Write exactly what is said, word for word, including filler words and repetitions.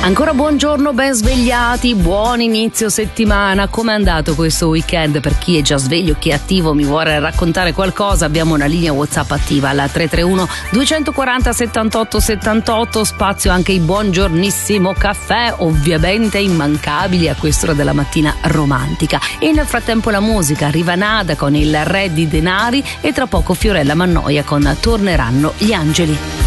Ancora buongiorno, ben svegliati, buon inizio settimana. Com'è andato questo weekend? Per chi è già sveglio, chi è attivo, mi vuole raccontare qualcosa, abbiamo una linea WhatsApp attiva alla tre tre uno due quattro zero settantotto settantotto, spazio anche i buongiornissimo caffè, ovviamente immancabili a quest'ora della mattina romantica. E nel frattempo la musica, arriva Nada con il Re di Denari e tra poco Fiorella Mannoia con Torneranno gli angeli.